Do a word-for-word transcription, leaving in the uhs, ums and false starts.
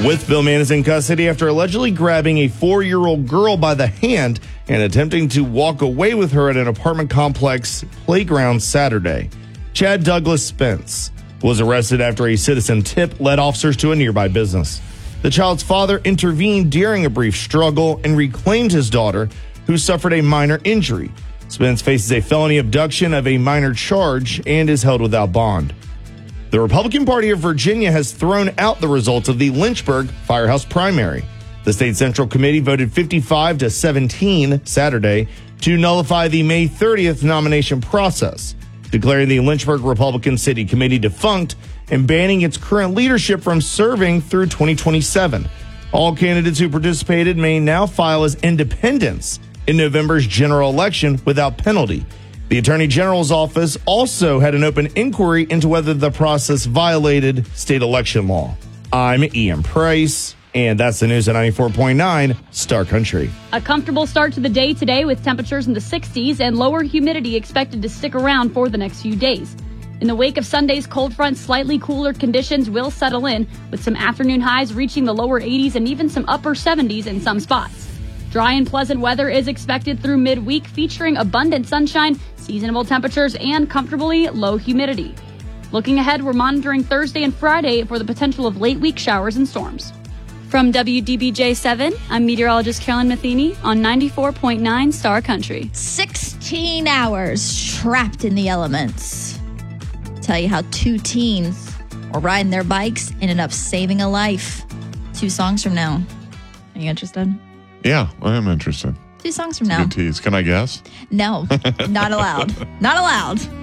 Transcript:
Wytheville man is in custody after allegedly grabbing a four-year-old girl by the hand and attempting to walk away with her at an apartment complex playground Saturday. Chad Douglas Spence was arrested after a citizen tip led officers to a nearby business. The child's father intervened during a brief struggle and reclaimed his daughter, who suffered a minor injury. Spence faces a felony abduction of a minor charge and is held without bond. The Republican Party of Virginia has thrown out the results of the Lynchburg Firehouse primary. The state central committee voted fifty-five to seventeen Saturday to nullify the May thirtieth nomination process, declaring the Lynchburg Republican City Committee defunct and banning its current leadership from serving through twenty twenty-seven. All candidates who participated may now file as independents in November's general election without penalty. The Attorney General's office also had an open inquiry into whether the process violated state election law. I'm Ian Price, and that's the news at ninety-four point nine Star Country. A comfortable start to the day today with temperatures in the sixties and lower humidity expected to stick around for the next few days. In the wake of Sunday's cold front, slightly cooler conditions will settle in, with some afternoon highs reaching the lower eighties and even some upper seventies in some spots. Dry and pleasant weather is expected through midweek, featuring abundant sunshine, seasonable temperatures, and comfortably low humidity. Looking ahead, we're monitoring Thursday and Friday for the potential of late week showers and storms. From W D B J seven, I'm meteorologist Carolyn Matheny on ninety-four point nine Star Country. sixteen hours trapped in the elements. Tell you how two teens were riding their bikes ended up saving a life. Two songs from now. Are you interested? Yeah, I am interested. Two songs from now. Good tease. Can I guess? No, not allowed. Not allowed.